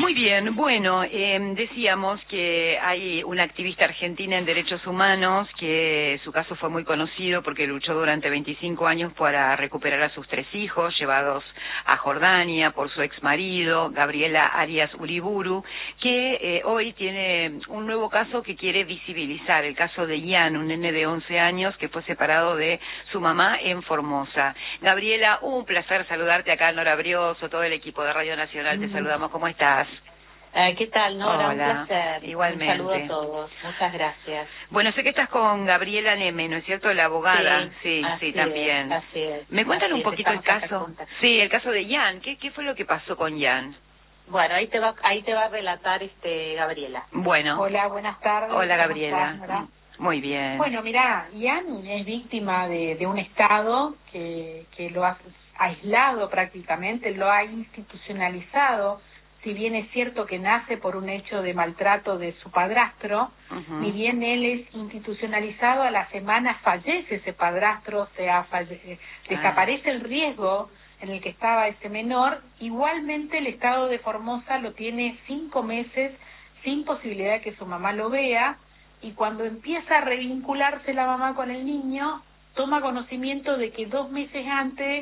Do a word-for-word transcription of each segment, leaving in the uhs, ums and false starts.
Muy bien, bueno, eh, decíamos que hay una activista argentina en derechos humanos que su caso fue muy conocido porque luchó durante veinticinco años para recuperar a sus tres hijos llevados a Jordania por su exmarido, Gabriela Arias Uriburu, que eh, hoy tiene un nuevo caso que quiere visibilizar, el caso de Ian, un nene de once años que fue separado de su mamá en Formosa. Gabriela, un placer saludarte acá, Nora Brioso, todo el equipo de Radio Nacional, te Mm. saludamos, ¿cómo estás? Eh, ¿Qué tal, Nora? Hola, un placer. igualmente. Un saludo a todos. Muchas gracias. Bueno, sé que estás con Gabriela Neme, ¿no es cierto? La abogada. Sí, Sí, así sí, también. Es, así es. ¿Me cuentan así un es, poquito el estamos caso? juntas. Sí, el caso de Ian. ¿Qué, ¿Qué fue lo que pasó con Ian? Bueno, ahí te va, ahí te va a relatar este Gabriela. Bueno. Hola, buenas tardes. Hola, ¿Cómo Gabriela. estás, Nora? Muy bien. Bueno, mira, Ian es víctima de, de un Estado que, que lo ha aislado prácticamente, lo ha institucionalizado. Si bien es cierto que nace por un hecho de maltrato de su padrastro, Uh-huh. ni bien él es institucionalizado, a la semana fallece ese padrastro, o sea, falle- desaparece el riesgo en el que estaba ese menor. Igualmente el Estado de Formosa lo tiene cinco meses sin posibilidad de que su mamá lo vea, y cuando empieza a revincularse la mamá con el niño, toma conocimiento de que dos meses antes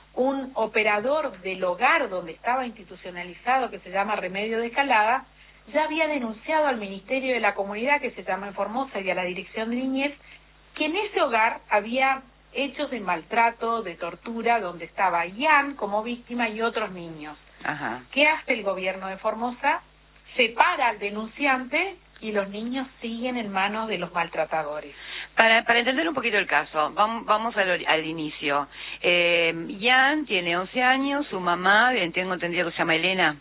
un operador del hogar donde estaba institucionalizado, que se llama Remedio de Calada, ya había denunciado al Ministerio de la Comunidad, que se llama en Formosa, y a la Dirección de Niñez, que en ese hogar había hechos de maltrato, de tortura, donde estaba Ian como víctima y otros niños. Ajá. ¿Qué hace el gobierno de Formosa? Separa al denunciante y los niños siguen en manos de los maltratadores. Para, para entender un poquito el caso, vamos, vamos al, al inicio. Eh, Ian tiene once años, su mamá, tengo entendido que se llama Elena.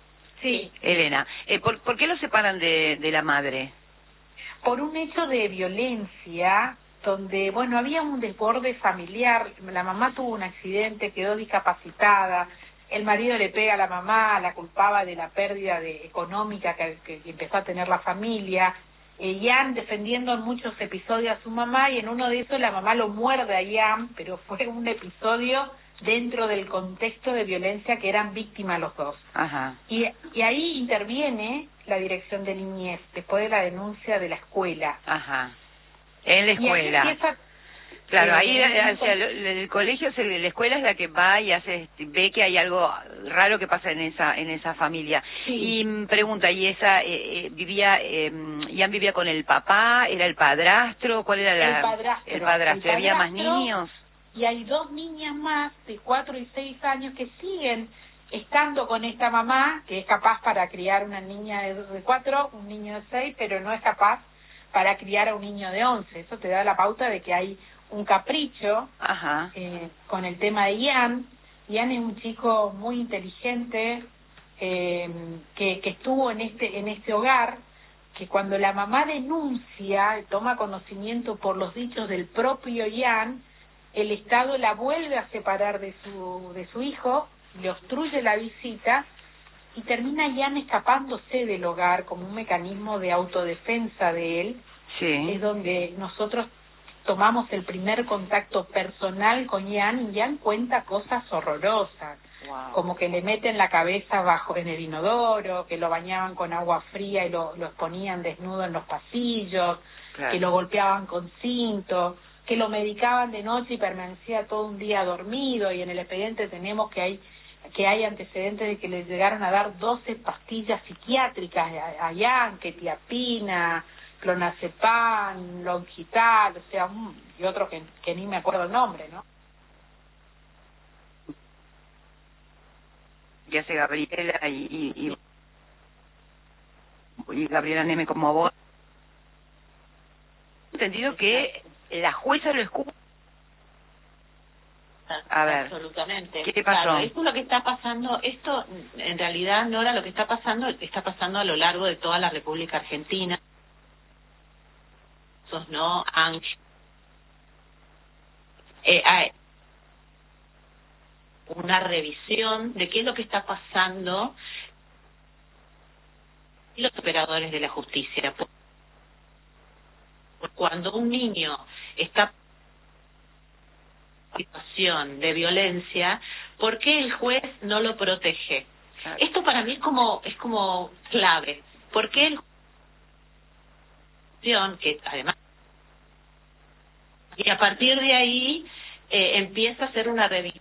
Sí. Elena. Eh, ¿por, ¿Por qué lo separan de, de la madre? Por un hecho de violencia, donde, bueno, había un desborde familiar. La mamá tuvo un accidente, quedó discapacitada, el marido le pega a la mamá, la culpaba de la pérdida de, económica que, que empezó a tener la familia. Eh, Ian defendiendo en muchos episodios a su mamá, y en uno de esos la mamá lo muerde a Ian, pero fue un episodio dentro del contexto de violencia que eran víctimas los dos. Ajá. Y, y ahí interviene la Dirección de Niñez, después de la denuncia de la escuela. Ajá. En la Y ahí escuela. empieza, Claro, eh, ahí en- o sea, lo- el colegio, es el- la escuela es la que va y hace, ve que hay algo raro que pasa en esa en esa familia. Sí. Y mm, pregunta, ¿y esa eh, eh, vivía, eh, Ian vivía con el papá? ¿Era el padrastro? ¿Cuál era la, El padrastro. el padrastro? El ¿Había más padrastro. niños? Y hay dos niñas más de cuatro y seis años que siguen estando con esta mamá, que es capaz para criar una niña de, de cuatro, un niño de seis, pero no es capaz para criar a un niño de once. Eso te da la pauta de que hay un capricho Ajá. eh, con el tema de Ian. Ian es un chico muy inteligente, eh, que, que estuvo en este en este hogar, que cuando la mamá denuncia, toma conocimiento por los dichos del propio Ian, el Estado la vuelve a separar de su de su hijo, le obstruye la visita, y termina Ian escapándose del hogar como un mecanismo de autodefensa de él. Sí. Es donde nosotros tomamos el primer contacto personal con Ian, y Ian cuenta cosas horrorosas, Wow. como que le meten la cabeza bajo en el inodoro, que lo bañaban con agua fría y lo, lo exponían desnudo en los pasillos, Claro. que lo golpeaban con cinto, que lo medicaban de noche y permanecía todo un día dormido, y en el expediente tenemos que hay que hay antecedentes de que le llegaron a dar doce pastillas psiquiátricas a, a Ian, quetiapina, clonazepam, longital, o sea, mm, y otro que, que ni me acuerdo el nombre, ¿no? Que hace Gabriela y, y, y, y Gabriela Neme como abogada. Entendido que la jueza lo escucha. A ver, Absolutamente. ¿qué te pasó? Claro, esto es lo que está pasando. Esto, en realidad, Nora, lo que está pasando, está pasando a lo largo de toda la República Argentina. Esos no han... Eh, hay una revisión de qué es lo que está pasando y los operadores de la justicia. Cuando un niño está en situación de violencia, ¿por qué el juez no lo protege? Claro. Esto para mí es como es como clave, porque el que además y a partir de ahí eh, empieza a ser una revisión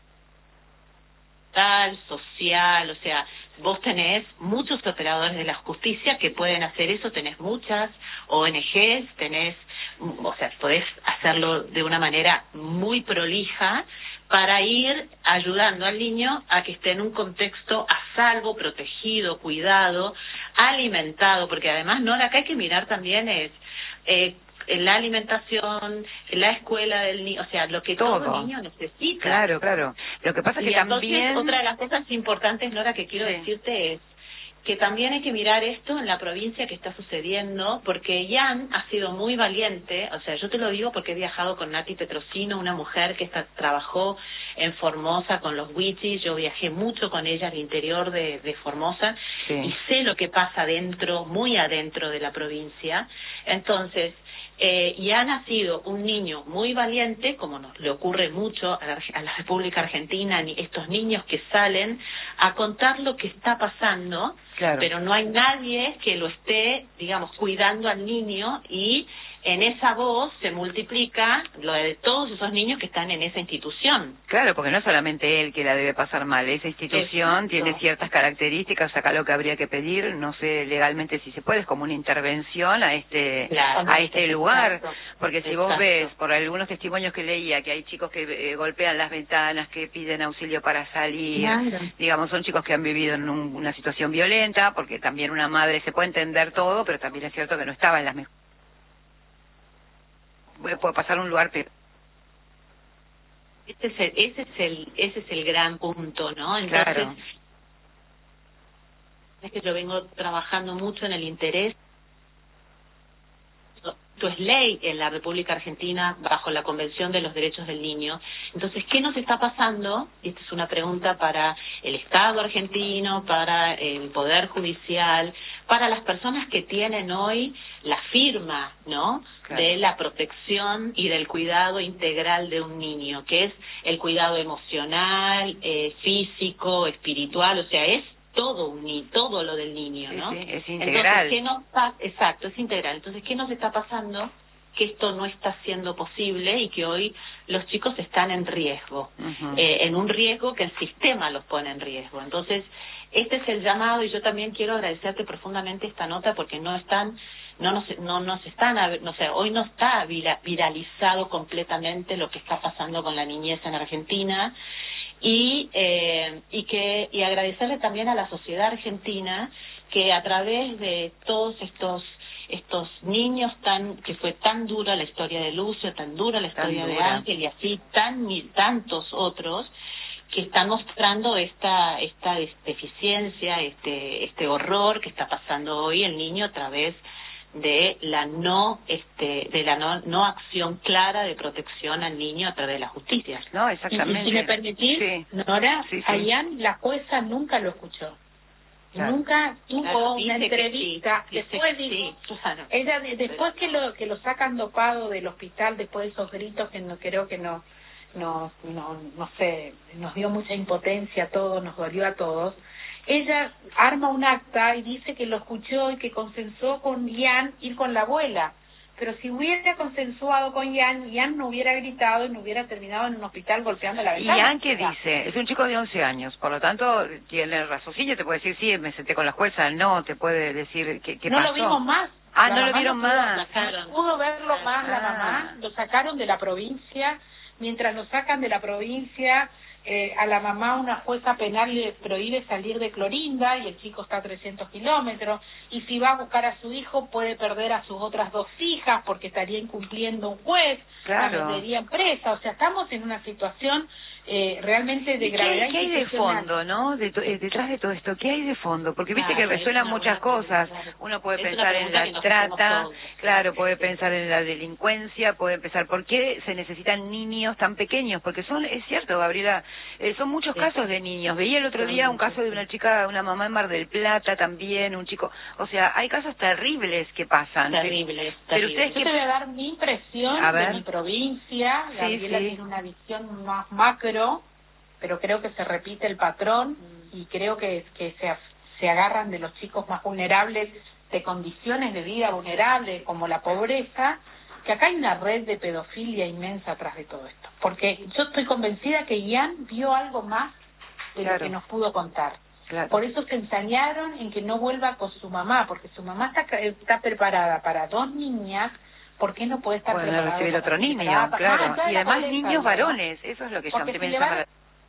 social, o sea, vos tenés muchos operadores de la justicia que pueden hacer eso, tenés muchas O N Ges, tenés, o sea, podés hacerlo de una manera muy prolija para ir ayudando al niño a que esté en un contexto a salvo, protegido, cuidado, alimentado, porque además, no, acá hay que mirar también es eh, la alimentación, la escuela del niño, o sea, lo que todo, todo niño necesita. Claro, claro. Lo que pasa es que y entonces, también... otra de las cosas importantes, Nora, que quiero sí. decirte es que también hay que mirar esto en la provincia que está sucediendo, porque Ian ha sido muy valiente, o sea, yo te lo digo porque he viajado con Nati Petrosino, una mujer que está, trabajó en Formosa con los Wichis, yo viajé mucho con ella al interior de, de Formosa, sí. y sé lo que pasa dentro, muy adentro de la provincia. Entonces, Eh, Ian ha sido un niño muy valiente, como nos le ocurre mucho a la, a la República Argentina, ni estos niños que salen a contar lo que está pasando, claro. pero no hay nadie que lo esté, digamos, cuidando al niño, y en esa voz se multiplica lo de todos esos niños que están en esa institución. Claro, porque no es solamente él que la debe pasar mal, esa institución Exacto. tiene ciertas características, acá lo que habría que pedir, no sé legalmente si se puede, es como una intervención a este claro, a este lugar, Exacto. porque si Exacto. vos ves por algunos testimonios que leía que hay chicos que eh, golpean las ventanas, que piden auxilio para salir, claro. digamos, son chicos que han vivido en un, una situación violenta, porque también una madre se puede entender todo, pero también es cierto que no estaba en las mejores. Puede pasar un lugar peor. Ese es el, ese es el, ese es el gran punto, ¿no? Entonces, claro. es que yo vengo trabajando mucho en el interés. Esto es ley en la República Argentina bajo la Convención de los Derechos del Niño. Entonces, ¿qué nos está pasando? Y esta es una pregunta para el Estado argentino, para el Poder Judicial, para las personas que tienen hoy la firma, ¿no?, claro. de la protección y del cuidado integral de un niño, que es el cuidado emocional, eh, físico, espiritual, o sea, es todo un ni todo lo del niño, ¿no? Sí, sí, es integral. Entonces, ¿qué nos pa Exacto, es integral. Entonces, ¿qué nos está pasando? Que esto no está siendo posible y que hoy los chicos están en riesgo, uh-huh. eh, en un riesgo que el sistema los pone en riesgo. Entonces, este es el llamado, y yo también quiero agradecerte profundamente esta nota, porque no están, no nos, no nos están, no sé, hoy no está vira, viralizado completamente lo que está pasando con la niñez en Argentina, y eh, y que y agradecerle también a la sociedad argentina que a través de todos estos estos niños tan que fue tan dura la historia de Lucio, tan dura la historia de Ángel, y así tan y tantos otros, que están mostrando esta esta deficiencia, este este horror que está pasando hoy el niño a través de la no este de la no, no acción clara de protección al niño a través de la justicia. No, exactamente. Y, y si me permitís, sí. Nora, sí, sí. a Ian la jueza nunca lo escuchó. Claro. Nunca tuvo claro, una entrevista. Sí, después sí, dijo, sí, claro. ella de, después que lo que lo sacan dopado del hospital, después de esos gritos que no creo que no no no no sé, nos dio mucha impotencia a todos, nos dolió a todos. Ella arma un acta y dice que lo escuchó y que consensuó con Ian ir con la abuela. Pero si hubiera consensuado con Ian, Ian no hubiera gritado y no hubiera terminado en un hospital golpeando la ventana. ¿Y Ian qué dice? Es un chico de once años, por lo tanto tiene raciocinio, te puede decir, sí, me senté con la jueza, no, te puede decir qué, qué no pasó. No lo vimos más. Ah, la no lo vieron no más. No pudo verlo ah, más la mamá, lo sacaron de la provincia. Mientras lo sacan de la provincia, eh, a la mamá una jueza penal le prohíbe salir de Clorinda y el chico está a trescientos kilómetros, y si va a buscar a su hijo puede perder a sus otras dos hijas porque estaría incumpliendo un juez, claro. la metería en presa. O sea, estamos en una situación eh, realmente de gravedad. ¿Qué hay de fondo, no? De to eh, detrás de todo esto, ¿qué hay de fondo? Porque viste claro, que resuenan muchas cosas. Claro. Uno puede es pensar en la trata, todos, claro, puede pensar en la delincuencia, puede pensar por qué se necesitan niños tan pequeños, porque son, es cierto, Gabriela, eh, son muchos sí. casos de niños. Veía el otro día un caso de una chica, una mamá en Mar del Plata también, un chico, o sea, hay casos terribles que pasan. Terribles, pero terribles. Ustedes, yo te voy a dar mi impresión de mi provincia. Gabriela sí, sí. tiene una visión más macro, pero creo que se repite el patrón. y creo que, que se, se agarran de los chicos más vulnerables, de condiciones de vida vulnerables, como la pobreza, que acá hay una red de pedofilia inmensa atrás de todo esto. Porque yo estoy convencida que Ian vio algo más de claro. lo que nos pudo contar. Claro. Por eso se ensañaron en que no vuelva con su mamá, porque su mamá está, está preparada para dos niñas. ¿Por qué no puede estar bueno, preparado? Bueno, recibir otro niño, claro. Ah, y además niños varones, eso es lo que porque ya si me llama.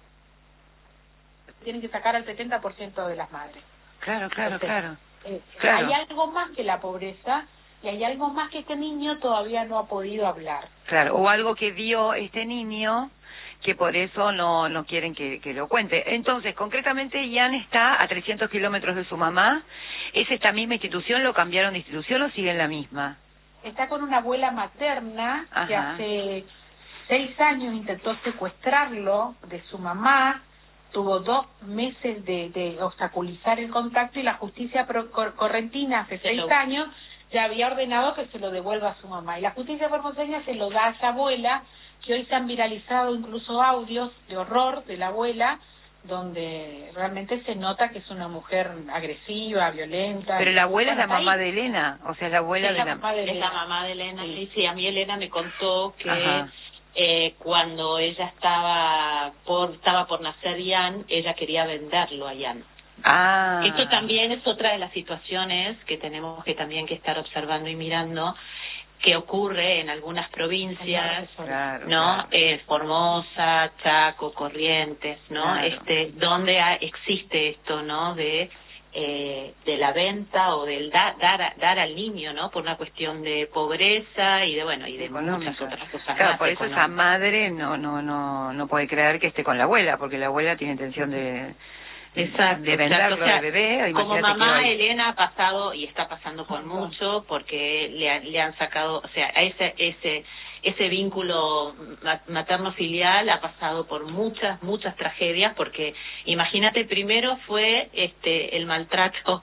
Tienen que sacar al setenta por ciento de las madres. Claro, claro, Entonces, claro. Eh, claro. Hay algo más que la pobreza y hay algo más que este niño todavía no ha podido hablar. Claro, o algo que vio este niño que por eso no no quieren que, que lo cuente. Entonces, concretamente, Ian está a trescientos kilómetros de su mamá. ¿Es esta misma institución? ¿Lo cambiaron de institución o sigue en la misma? Está con una abuela materna Ajá. que hace seis años intentó secuestrarlo de su mamá, tuvo dos meses de, de obstaculizar el contacto y la justicia pro, cor, correntina hace seis lo... años ya había ordenado que se lo devuelva a su mamá. Y la justicia formoseña se lo da a esa abuela, que hoy se han viralizado incluso audios de horror de la abuela, donde realmente se nota que es una mujer agresiva, violenta. Pero la abuela bueno, es la mamá ahí. de Elena, o sea, es la abuela es de la, la... Mamá de Elena. Es la mamá de Elena, sí, sí, sí. A mí Elena me contó que eh, cuando ella estaba por estaba por nacer Ian, ella quería venderlo a Ian. Ah. Esto también es otra de las situaciones que tenemos que también que estar observando y mirando, que ocurre en algunas provincias, claro, ¿no? Claro. Eh, Formosa, Chaco, Corrientes, ¿no? Claro. Este, donde ha, existe esto, ¿no? De eh, de la venta o del da, dar a, dar al niño, ¿no? Por una cuestión de pobreza y de bueno y de económica. Muchas otras cosas claro, más. Por eso esa madre no no no no puede creer que esté con la abuela, porque la abuela tiene intención de Exacto, de venderlo exacto. O sea, de bebé. Como mamá, hay... Elena ha pasado y está pasando por mucho, porque le, le han sacado, o sea, a ese ese ese vínculo materno-filial ha pasado por muchas muchas tragedias, porque imagínate, primero fue este el maltrato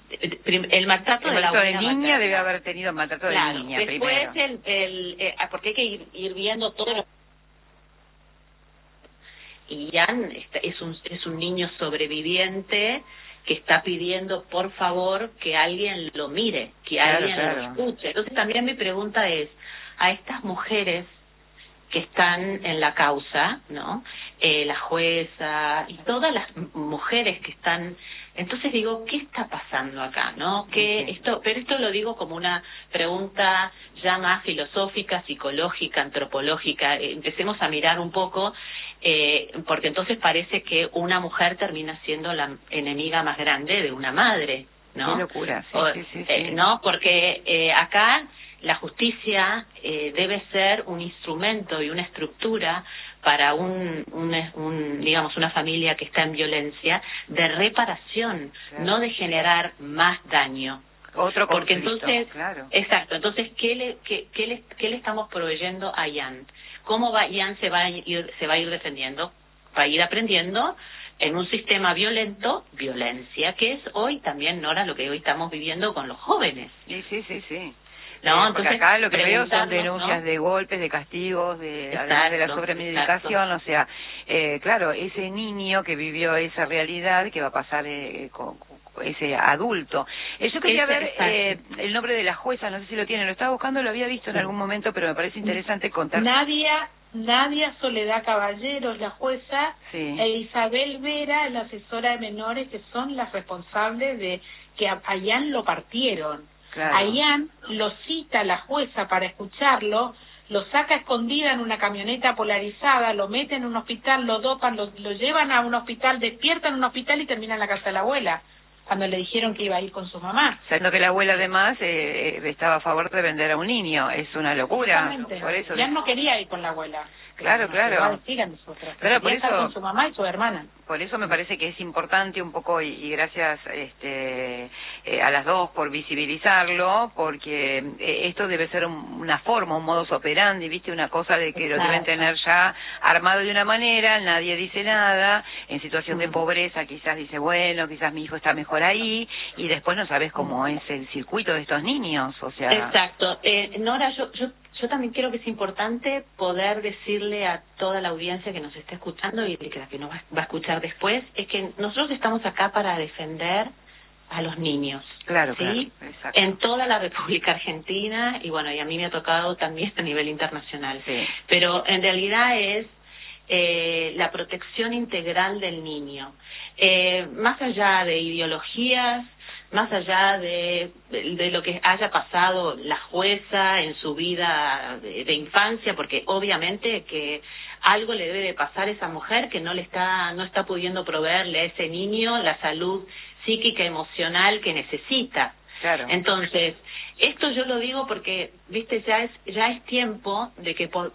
el maltrato el de la maltrato de niña materna. Debe haber tenido maltrato claro, de niña después primero. el, el eh, porque hay que ir, ir viendo todo lo... y Ian es un es un niño sobreviviente que está pidiendo por favor que alguien lo mire, que claro, alguien claro. lo escuche. Entonces también mi pregunta es a estas mujeres que están en la causa, ¿no? Eh, la jueza y todas las mujeres que están, entonces digo, ¿qué está pasando acá, no? Que okay. esto, pero esto lo digo como una pregunta ya más filosófica, psicológica, antropológica. Eh, empecemos a mirar un poco, eh, porque entonces parece que una mujer termina siendo la enemiga más grande de una madre, ¿no? Qué locura, sí, o, sí, sí, eh, sí. No, porque eh, acá la justicia eh, debe ser un instrumento y una estructura para un, un, un digamos una familia que está en violencia de reparación, claro. no de generar más daño. Otro porque conflicto, entonces claro. exacto entonces qué le qué, qué le qué le estamos proveyendo a Ian, cómo va Ian se va a ir se va a ir defendiendo, va a ir aprendiendo en un sistema violento, violencia, que es hoy también, Nora, lo que hoy estamos viviendo con los jóvenes. Sí, sí, sí, sí. No, eh, entonces acá lo que veo son denuncias, ¿no? de golpes, de castigos, de exacto, además de la sobremedicación, exacto. o sea, eh, claro, ese niño que vivió esa realidad, que va a pasar eh, con, con ese adulto. Eh, yo quería Ese, ver eh, el nombre de la jueza, no sé si lo tiene, lo estaba buscando, lo había visto en algún momento, pero me parece interesante contar. Nadia, Nadia Soledad Caballero, la jueza, sí. e Isabel Vera, la asesora de menores, que son las responsables de que a, a Ian lo partieron. Claro. A Ian lo cita la jueza para escucharlo, lo saca escondida en una camioneta polarizada, lo mete en un hospital, lo dopan, lo, lo llevan a un hospital, despiertan en un hospital y termina en la casa de la abuela, cuando le dijeron que iba a ir con su mamá. Sabiendo que la abuela además eh, estaba a favor de vender a un niño, es una locura. Por eso Ian no quería ir con la abuela. Claro, no, claro. Sigan nosotros. Claro, por eso, con su mamá y su hermana. Por eso me parece que es importante un poco, y, y gracias este, eh, a las dos por visibilizarlo, porque eh, esto debe ser un, una forma, un modus operandi, ¿viste? Una cosa de que Exacto. Lo deben tener ya armado de una manera, nadie dice nada, en situación de pobreza quizás dice, bueno, quizás mi hijo está mejor ahí, y después no sabes cómo es el circuito de estos niños, o sea... Exacto. Eh, Nora, yo... yo yo también creo que es importante poder decirle a toda la audiencia que nos está escuchando y que la que nos va, va a escuchar después, es que nosotros estamos acá para defender a los niños. Claro, ¿sí? Claro, exacto. En toda la República Argentina, y bueno, y a mí me ha tocado también a nivel internacional. Sí. Pero en realidad es eh, la protección integral del niño. Eh, más allá de ideologías, más allá de, de, de lo que haya pasado la jueza en su vida de, de infancia, porque obviamente que algo le debe de pasar a esa mujer que no le está, no está pudiendo proveerle a ese niño la salud psíquica, emocional que necesita. Claro. Entonces, esto yo lo digo porque, viste, ya es, ya es tiempo de que por,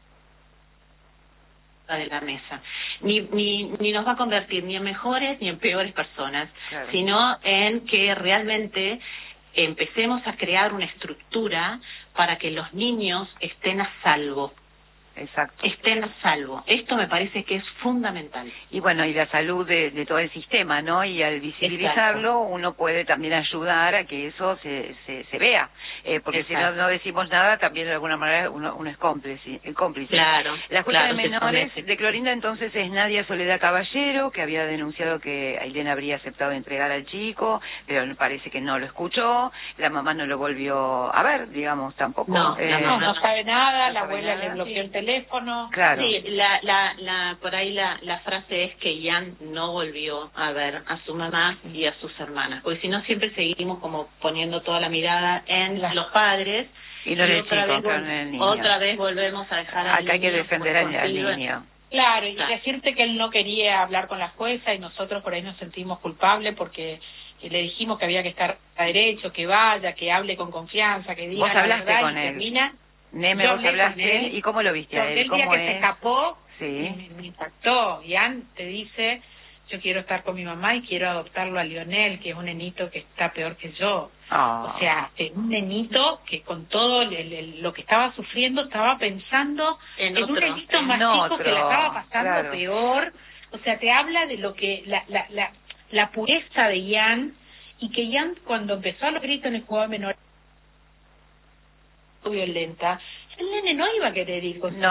de la mesa. Ni, ni, ni nos va a convertir ni en mejores ni en peores personas, claro. sino en que realmente empecemos a crear una estructura para que los niños estén a salvo. Exacto. Estén a salvo. Esto me parece que es fundamental. Y bueno, y la salud de, de todo el sistema, ¿no? Y al visibilizarlo, exacto, uno puede también ayudar a que eso se, se, se vea. Eh, porque exacto, si no, no decimos nada, también de alguna manera uno, uno es cómplice. cómplice. Claro. La jueza claro, de menores de Clorinda entonces es Nadia Soledad Caballero, que había denunciado que Ailén habría aceptado entregar al chico, pero parece que no lo escuchó. La mamá no lo volvió a ver, digamos, tampoco. No, eh, no, no, no sabe nada, no la sabe abuela nada. le bloqueó el teléfono. Claro. Sí, la, la, la, por ahí la, la frase es que Ian no volvió a ver a su mamá y a sus hermanas, porque si no siempre seguimos como poniendo toda la mirada en los padres y no en el otra, chico, vez, en el niño. otra vez volvemos a dejar al Acá niño. hay que defender al, al niño. Claro, y claro. decirte que él no quería hablar con la jueza y nosotros por ahí nos sentimos culpables porque le dijimos que había que estar a derecho, que vaya, que hable con confianza, que diga ¿Vos la hablaste verdad con y él? termina. Neme, Yo vos hablaste, él, ¿y cómo lo viste a él? El día ¿Cómo que es? se escapó, sí. me, me impactó. Ian te dice, yo quiero estar con mi mamá y quiero adoptarlo a Lionel, que es un nenito que está peor que yo. Oh. O sea, un nenito que con todo el, el, lo que estaba sufriendo estaba pensando en, en otro, un nenito en más chico otro, que le estaba pasando claro. peor. O sea, te habla de lo que la, la, la, la pureza de Ian, y que Ian cuando empezó a los gritos en el juego de menores violenta, el nene no iba a querer ir con no.